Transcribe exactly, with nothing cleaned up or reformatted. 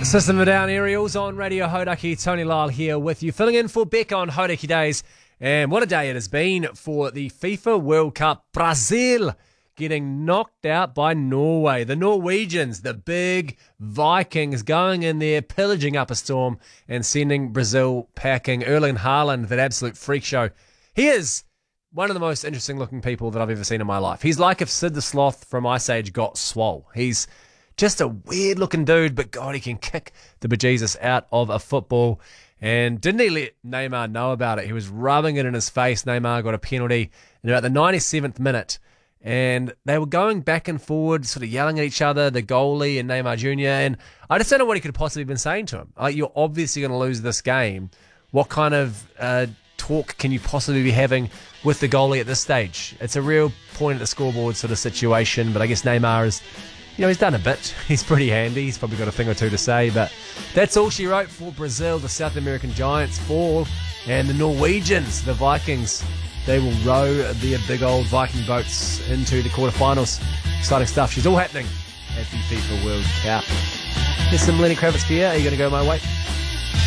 System of a Down Aerials on Radio Hauraki. Tony Lyle here with you, filling in for Becca on Hauraki Days. And what a day it has been for the FIFA World Cup. Brazil getting knocked out by Norway. The Norwegians, the big Vikings, going in there, pillaging up a storm and sending Brazil packing. Erling Haaland, that absolute freak show. He is one of the most interesting looking people that I've ever seen in my life. He's like if Sid the Sloth from Ice Age got swole. He's just a weird looking dude, but God, he can kick the bejesus out of a football. And didn't he let Neymar know about it? He was rubbing it in his face. Neymar got a penalty in about the ninety-seventh minute. And they were going back and forward, sort of yelling at each other, the goalie and Neymar Junior And I just don't know what he could have possibly been saying to him. Like, you're obviously going to lose this game. What kind of uh, talk can you possibly be having with the goalie at this stage? It's a real point at the scoreboard sort of situation. But I guess Neymar is... You know, he's done a bit. He's pretty handy. He's probably got a thing or two to say. But that's all she wrote for Brazil. The South American Giants fall. And the Norwegians, the Vikings, they will row their big old Viking boats into the quarterfinals. Exciting stuff. She's all happening at the FIFA World Cup. Here's some Lenny Kravitz for you. Are you going to go my way?